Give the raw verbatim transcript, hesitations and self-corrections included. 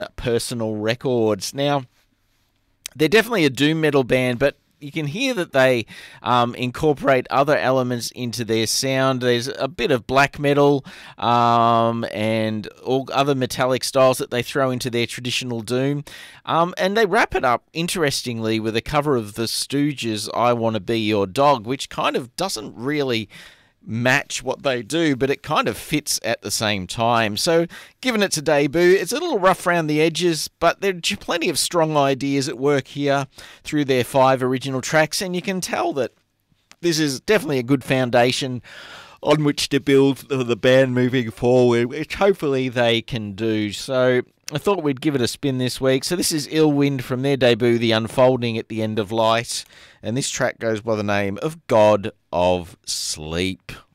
Personal Records. Now, they're definitely a doom metal band, but you can hear that they um, incorporate other elements into their sound. There's a bit of black metal um, and all other metallic styles that they throw into their traditional doom. Um, and they wrap it up, interestingly, with a cover of The Stooges' I Want to Be Your Dog, which kind of doesn't really match what they do, but it kind of fits at the same time. So, given it's a debut, it's a little rough around the edges, but there are plenty of strong ideas at work here through their five original tracks, and you can tell that this is definitely a good foundation on which to build the band moving forward, which hopefully they can do. So, I thought we'd give it a spin this week. So this is Ill Wind from their debut, The Unfolding at the End of Light, and this track goes by the name of God of Sleep.